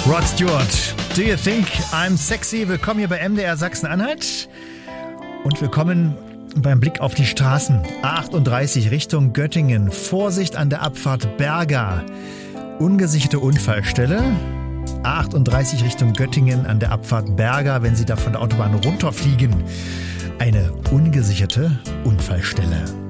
Rod Stewart, Do You Think I'm Sexy? Willkommen hier bei MDR Sachsen-Anhalt und willkommen beim Blick auf die Straßen. A38 Richtung Göttingen. Vorsicht an der Abfahrt Berga. Ungesicherte Unfallstelle. A38 Richtung Göttingen an der Abfahrt Berga, wenn Sie da von der Autobahn runterfliegen. Eine ungesicherte Unfallstelle.